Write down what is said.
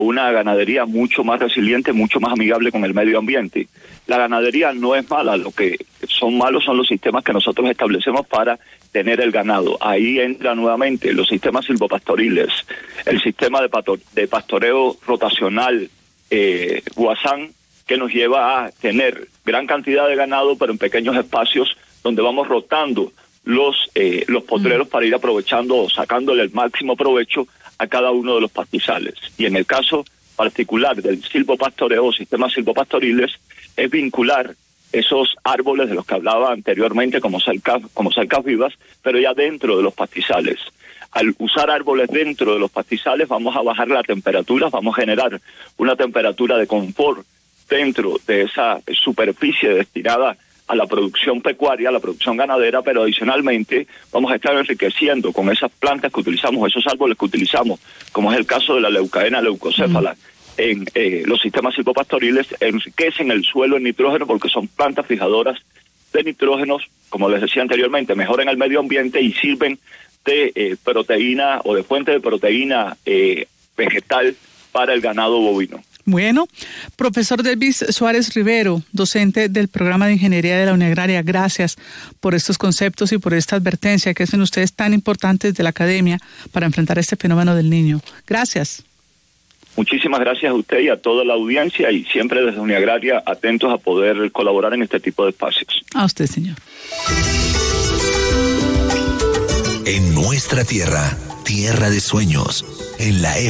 una ganadería mucho más resiliente, mucho más amigable con el medio ambiente. La ganadería no es mala, lo que son malos son los sistemas que nosotros establecemos para tener el ganado. Ahí entra nuevamente los sistemas silvopastoriles, el sistema de pastoreo rotacional Guasán, que nos lleva a tener gran cantidad de ganado, pero en pequeños espacios donde vamos rotando los potreros para ir aprovechando o sacándole el máximo provecho a cada uno de los pastizales. Y en el caso particular del silvopastoreo o sistemas silvopastoriles, es vincular esos árboles de los que hablaba anteriormente como cercas vivas, pero ya dentro de los pastizales. Al usar árboles dentro de los pastizales vamos a bajar la temperatura, vamos a generar una temperatura de confort dentro de esa superficie destinada a la producción pecuaria, a la producción ganadera, pero adicionalmente vamos a estar enriqueciendo con esas plantas que utilizamos, esos árboles que utilizamos, como es el caso de la leucaena leucocéfala, en los sistemas silvopastoriles, enriquecen el suelo en nitrógeno porque son plantas fijadoras de nitrógenos, como les decía anteriormente, mejoran el medio ambiente y sirven de proteína o de fuente de proteína vegetal para el ganado bovino. Bueno, profesor Delvis Suárez Rivero, docente del programa de Ingeniería de la Uniagraria, gracias por estos conceptos y por esta advertencia que hacen ustedes tan importantes de la academia para enfrentar este fenómeno del niño. Gracias. Muchísimas gracias a usted y a toda la audiencia, y siempre desde Uniagraria atentos a poder colaborar en este tipo de espacios. A usted, señor. En nuestra tierra, tierra de sueños, en la